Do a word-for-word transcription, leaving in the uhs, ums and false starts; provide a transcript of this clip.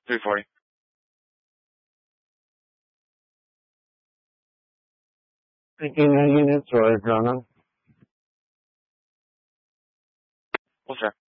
three forty. Taking the units or drone. Well, sir.